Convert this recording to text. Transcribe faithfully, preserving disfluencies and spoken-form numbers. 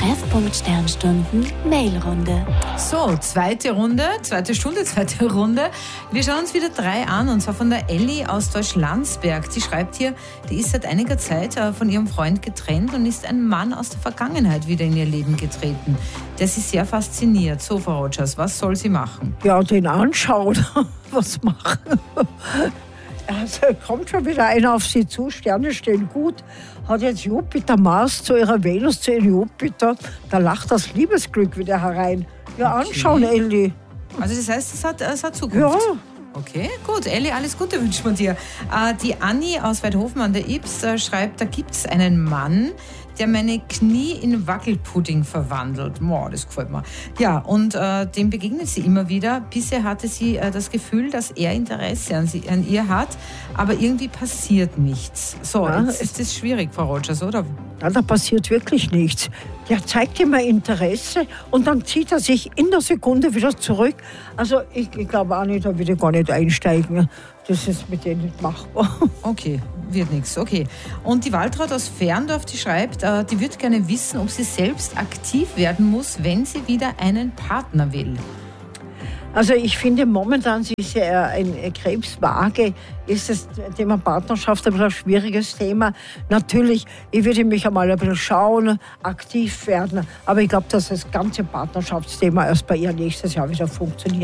Treffpunkt Sternstunden Mailrunde. So, zweite Runde, zweite Stunde, zweite Runde. Wir schauen uns wieder drei an, und zwar von der Elli aus Deutschlandsberg. Sie schreibt hier, die ist seit einiger Zeit von ihrem Freund getrennt und ist ein Mann aus der Vergangenheit wieder in ihr Leben getreten, der sie sehr fasziniert. So, Frau Rogers, was soll sie machen? Ja, den anschauen. Was machen? Also kommt schon wieder einer auf sie zu, Sterne stehen gut, hat jetzt Jupiter, Mars zu ihrer Venus, zu ihrem Jupiter, da lacht das Liebesglück wieder herein. Ja, Okay. anschauen, Elli. Also das heißt, es hat, es hat Zukunft. Ja. Okay, gut. Elli, alles Gute wünschen wir dir. Äh, die Anni aus Weidhofen an der Ips äh, schreibt, da gibt es einen Mann, der meine Knie in Wackelpudding verwandelt. Boah, das gefällt mir. Ja, und äh, dem begegnet sie immer wieder. Bisher hatte sie äh, das Gefühl, dass er Interesse an, sie, an ihr hat, aber irgendwie passiert nichts. So, Ja, jetzt ist das schwierig, Frau Rogers, oder? Ja, da passiert wirklich nichts. Der zeigt immer Interesse und dann zieht er sich in der Sekunde wieder zurück. Also ich, ich glaube auch nicht, da will ich gar nicht einsteigen. Das ist mit denen nicht machbar. Okay, wird nichts. Okay. Und die Waltraud aus Ferndorf, die schreibt, äh, die würde gerne wissen, ob sie selbst aktiv werden muss, wenn sie wieder einen Partner will. Also ich finde momentan, sie ist ja ein Krebswaage, ist das Thema Partnerschaft ein bisschen ein schwieriges Thema. Natürlich, ich würde mich einmal ein bisschen schauen, aktiv werden, aber ich glaube, dass das ganze Partnerschaftsthema erst bei ihr nächstes Jahr wieder funktioniert.